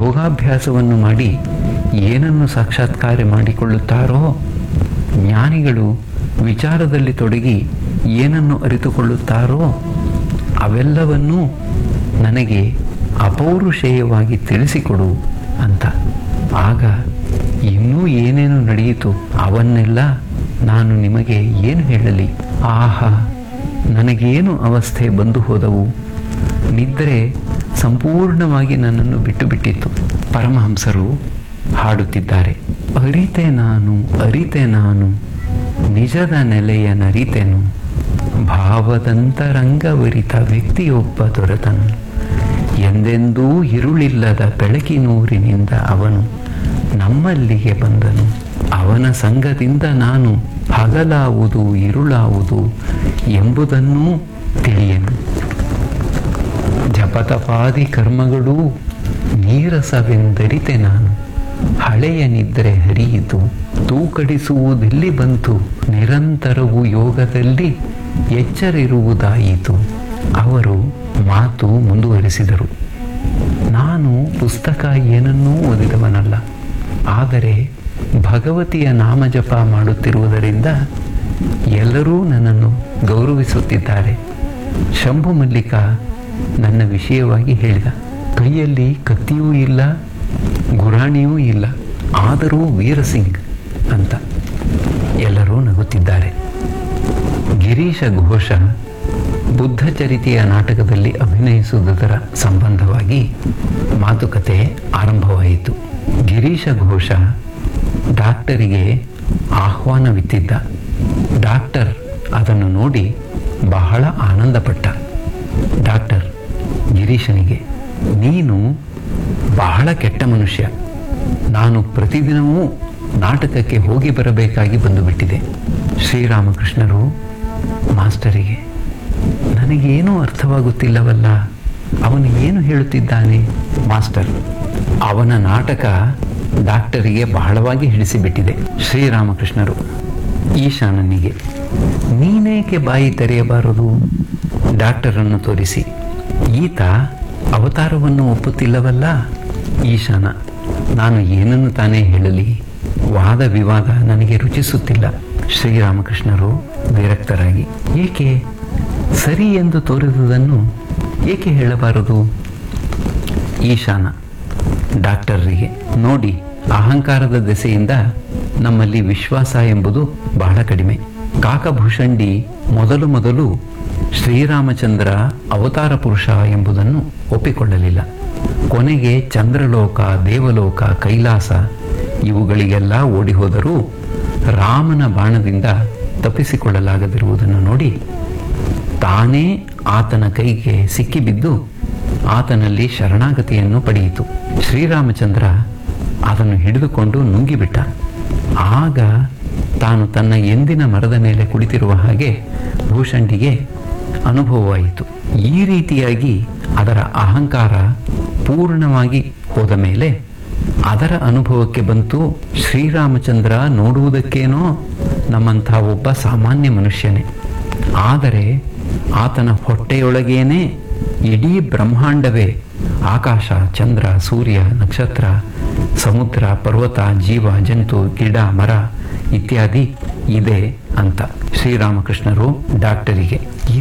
ಯೋಗಾಭ್ಯಾಸವನ್ನು ಮಾಡಿ ಏನನ್ನು ಸಾಕ್ಷಾತ್ಕಾರ ಮಾಡಿಕೊಳ್ಳುತ್ತಾರೋ, ಜ್ಞಾನಿಗಳು ವಿಚಾರದಲ್ಲಿ ತೊಡಗಿ ಏನನ್ನು ಅರಿತುಕೊಳ್ಳುತ್ತಾರೋ ಅವೆಲ್ಲವನ್ನೂ ನನಗೆ ಅಪೌರುಷೇಯವಾಗಿ ತಿಳಿಸಿಕೊಡು ಅಂತ. ಆಗ ಇನ್ನೂ ಏನೇನು ನಡೆಯಿತು ಅವನ್ನೆಲ್ಲ ನಾನು ನಿಮಗೆ ಏನು ಹೇಳಲಿ? ಆಹಾ, ನನಗೇನು ಅವಸ್ಥೆ ಬಂದು ಹೋದವು. ನಿದ್ರೆ ಸಂಪೂರ್ಣವಾಗಿ ನನ್ನನ್ನು ಬಿಟ್ಟು ಬಿಟ್ಟಿತ್ತು. ಪರಮಹಂಸರು ಹಾಡುತ್ತಿದ್ದಾರೆ, ಅರಿತೆ ನಾನು ನಿಜದ ನೆಲೆಯ ನರಿತೆನು, ಭಾವದಂತರಂಗವರಿತ ವ್ಯಕ್ತಿಯೊಬ್ಬ ದೊರೆತನು, ಎಂದೆಂದೂ ಇರುಳಿಲ್ಲದ ಬೆಳಕಿನೂರಿನಿಂದ ಅವನು ನಮ್ಮಲ್ಲಿಗೆ ಬಂದನು, ಅವನ ಸಂಗದಿಂದ ನಾನು ಹಗಲಾವುದು ಇರುಳಾವುದು ಎಂಬುದನ್ನೂ ತಿಳಿಯನು. ಜಪತಪಾದಿ ಕರ್ಮಗಳೂ ನೀರಸವೆಂದರಿತೆ ನಾನು, ಹಳೆಯ ನಿದ್ರೆ ಹರಿಯಿತು ತೂಕಡಿಸುವುದೆಲ್ಲಿ ಬಂತು, ನಿರಂತರವು ಯೋಗದಲ್ಲಿ ಎಚ್ಚರಿರುವುದಾಯಿತು. ಅವರು ಮಾತು ಮುಂದುವರಿಸಿದರು, ನಾನು ಪುಸ್ತಕ ಏನನ್ನೂ ಓದಿದವನಲ್ಲ, ಆದರೆ ಭಗವತಿಯ ನಾಮಜಪ ಮಾಡುತ್ತಿರುವುದರಿಂದ ಎಲ್ಲರೂ ನನ್ನನ್ನು ಗೌರವಿಸುತ್ತಿದ್ದಾರೆ. ಶಂಭು ಮಲ್ಲಿಕ ನನ್ನ ವಿಷಯವಾಗಿ ಹೇಳಿದ, ಕೈಯಲ್ಲಿ ಕತ್ತಿಯೂ ಇಲ್ಲ, ಗುರಾಣಿಯೂ ಇಲ್ಲ, ಆದರೂ ವೀರಸಿಂಗ್ ಅಂತ. ಎಲ್ಲರೂ ನಗುತ್ತಿದ್ದಾರೆ. ಗಿರೀಶ ಘೋಷ ಬುದ್ಧಚರಿತೆಯ ನಾಟಕದಲ್ಲಿ ಅಭಿನಯಿಸುವುದರ ಸಂಬಂಧವಾಗಿ ಮಾತುಕತೆ ಆರಂಭವಾಯಿತು. ಗಿರೀಶ ಘೋಷ ಡಾಕ್ಟರಿಗೆ ಆಹ್ವಾನವಿತ್ತಿದ್ದ. ಡಾಕ್ಟರ್ ಅದನ್ನು ನೋಡಿ ಬಹಳ ಆನಂದಪಟ್ಟ. ಡಾಕ್ಟರ್ ಗಿರೀಶನಿಗೆ, ನೀನು ಬಹಳ ಕೆಟ್ಟ ಮನುಷ್ಯ, ನಾನು ಪ್ರತಿದಿನವೂ ನಾಟಕಕ್ಕೆ ಹೋಗಿ ಬರಬೇಕಾಗಿ ಬಂದುಬಿಟ್ಟಿದೆ. ಶ್ರೀರಾಮಕೃಷ್ಣರು ಮಾಸ್ಟರಿಗೆ, ನನಗೇನೂ ಅರ್ಥವಾಗುತ್ತಿಲ್ಲವಲ್ಲ, ಅವನು ಏನು ಹೇಳುತ್ತಿದ್ದಾನೆ? ಮಾಸ್ಟರ್, ಅವನ ನಾಟಕ ಡಾಕ್ಟರಿಗೆ ಬಹಳವಾಗಿ ಹಿಡಿಸಿಬಿಟ್ಟಿದೆ. ಶ್ರೀರಾಮಕೃಷ್ಣರು ಈಶಾನನಿಗೆ, ನೀನೇಕೆ ಬಾಯಿ ತೆರೆಯಬಾರದು? ಡಾಕ್ಟರನ್ನು ತೋರಿಸಿ, ಈತ ಅವತಾರವನ್ನು ಒಪ್ಪುತ್ತಿಲ್ಲವಲ್ಲ? ಈಶಾನ, ನಾನು ಏನನ್ನು ತಾನೇ ಹೇಳಲಿ? ವಾದ ವಿವಾದ ನನಗೆ ರುಚಿಸುತ್ತಿಲ್ಲ. ಶ್ರೀರಾಮಕೃಷ್ಣರು ವಿರಕ್ತರಾಗಿ, ಏಕೆ? ಸರಿ ಎಂದು ತೋರಿದುದನ್ನು ಏಕೆ ಹೇಳಬಾರದು? ಈಶಾನ ಡಾಕ್ಟರಿಗೆ, ನೋಡಿ, ಅಹಂಕಾರದ ದೆಸೆಯಿಂದ ನಮ್ಮಲ್ಲಿ ವಿಶ್ವಾಸ ಎಂಬುದು ಬಹಳ ಕಡಿಮೆ. ಕಾಕಭೂಷಂಡಿ ಮೊದಲು ಶ್ರೀರಾಮಚಂದ್ರ ಅವತಾರ ಪುರುಷ ಎಂಬುದನ್ನು ಒಪ್ಪಿಕೊಳ್ಳಲಿಲ್ಲ. ಕೊನೆಗೆ ಚಂದ್ರಲೋಕ, ದೇವಲೋಕ, ಕೈಲಾಸ ಇವುಗಳಿಗೆಲ್ಲ ಓಡಿಹೋದರೂ ರಾಮನ ಬಾಣದಿಂದ ತಪ್ಪಿಸಿಕೊಳ್ಳಲಾಗದಿರುವುದನ್ನು ನೋಡಿ ತಾನೇ ಆತನ ಕೈಗೆ ಸಿಕ್ಕಿಬಿದ್ದು ಆತನಲ್ಲಿ ಶರಣಾಗತಿಯನ್ನು ಪಡೆಯಿತು. ಶ್ರೀರಾಮಚಂದ್ರ ಅದನ್ನು ಹಿಡಿದುಕೊಂಡು ನುಂಗಿಬಿಟ್ಟ. ಆಗ ತಾನು ತನ್ನ ಎಂದಿನ ಮರದ ಮೇಲೆ ಕುಳಿತಿರುವ ಹಾಗೆ ಭೂಷಂಡಿಗೆ ಅನುಭವವಾಯಿತು. ಈ ರೀತಿಯಾಗಿ ಅದರ ಅಹಂಕಾರ ಪೂರ್ಣವಾಗಿ ಹೋದ ಮೇಲೆ ಅದರ ಅನುಭವಕ್ಕೆ ಬಂತು. ಶ್ರೀರಾಮಚಂದ್ರ ನೋಡುವುದಕ್ಕೇನೋ ನಮ್ಮಂಥ ಒಬ್ಬ ಸಾಮಾನ್ಯ ಮನುಷ್ಯನೇ, ಆದರೆ ಆತನ ಹೊಟ್ಟೆಯೊಳಗೇನೆ ಇಡೀ ಬ್ರಹ್ಮಾಂಡವೇ, ಆಕಾಶ, ಚಂದ್ರ, ಸೂರ್ಯ, ನಕ್ಷತ್ರ, ಸಮುದ್ರ, ಪರ್ವತ, ಜೀವ, ಜಂತು, ಗಿಡ, ಮರ ಇತ್ಯಾದಿ ಇದೆ ಅಂತ ಶ್ರೀರಾಮಕೃಷ್ಣರು ಡಾಕ್ಟರಿಗೆ